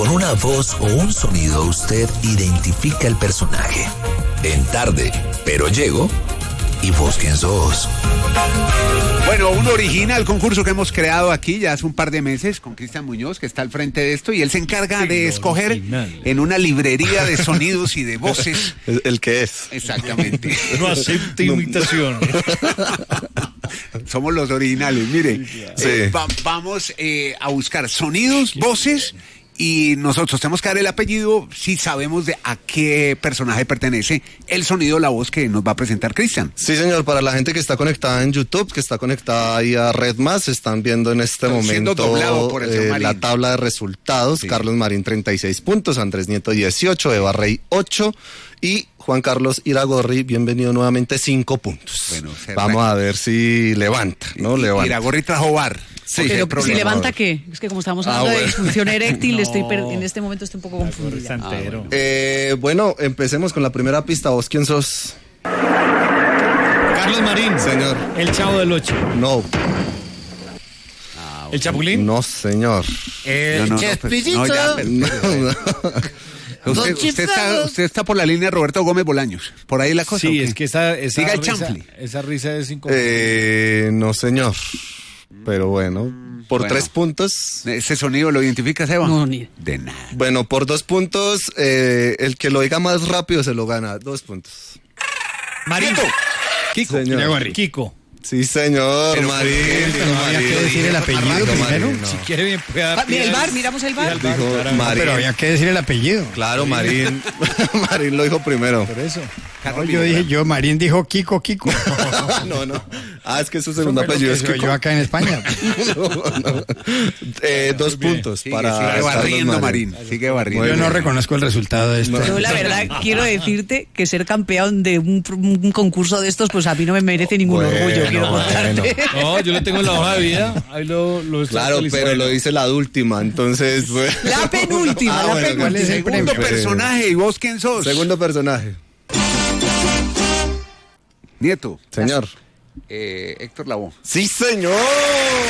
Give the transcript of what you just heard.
Con una voz o un sonido usted identifica el personaje. En Tarde, pero llego. ¿Y vos quién sos? Bueno, un original concurso que hemos creado aquí ya hace un par de meses con Cristian Muñoz, que está al frente de esto, y él se encarga de escoger en una librería de sonidos y de voces. El que es. Exactamente. No acepte imitaciones. Somos los originales, mire. Sí. Vamos a buscar sonidos, voces, y nosotros tenemos que dar el apellido si sabemos de a qué personaje pertenece el sonido, la voz que nos va a presentar Cristian. Sí, señor, para la gente que está conectada en YouTube, que está conectada ahí a Red Más, están viendo en este Siendo doblado momento por el señor Marín. la tabla de resultados. Sí. Carlos Marín 36 puntos, Andrés Nieto 18, Eva Rey 8 y Juan Carlos Iragorri, bienvenido nuevamente, 5 puntos. Bueno, vamos a ver si levanta, ¿no? Levanta. Iragorri trajo bar. Sí, Pero problema. si levanta, ¿qué? Es que como estamos hablando de bueno. disfunción eréctil, No. en este momento estoy un poco confundida. Santero. Bueno, empecemos con la primera pista. ¿Vos quién sos? Carlos Marín. Señor. El Chavo del Ocho. No. El Chapulín. No, señor. No, ya, usted está por la línea de Roberto Gómez Bolaños. Por ahí la cosa. Sí, ¿o qué? es que esa Diga el risa, chanfle. esa risa es incompleta. No, señor. Pero bueno, por Bueno. 3 puntos. ¿Ese sonido lo identifica, Seba? No, ni. De nada. Bueno, por 2 puntos, el que lo diga más rápido se lo gana. 2 puntos. Marín. Kiko. Señor. Kiko. Sí, señor, Pero Marín. ¿por qué? dijo No había Marín. que decir el apellido primero. Si quiere bien puede dar Mira el piedras. bar, miramos el bar. Dijo Claro. Marín. Pero había que decir el apellido. Claro, Marín. Marín lo dijo primero. Por eso. No, Marín dijo Kiko. No. Ah, es que su segundo Eso fue apellido lo es que soy Kiko. yo acá en España. No. 2 puntos Sigue para Carlos barriendo, Marín. Sigue barriendo. Yo no reconozco el resultado de esto. Yo la verdad quiero decirte que ser campeón de un concurso de estos, pues a mí no me merece ningún orgullo, quiero contarte. No, yo lo tengo en la hoja de vida. Ahí lo está Claro, actualizando. pero lo dice la última, entonces... pues- La penúltima, Ah, la bueno, penúltima. ¿cuál es el Segundo premio? personaje, ¿y vos quién sos? Segundo personaje. Nieto. Señor. Héctor Lavoe. Sí, señor.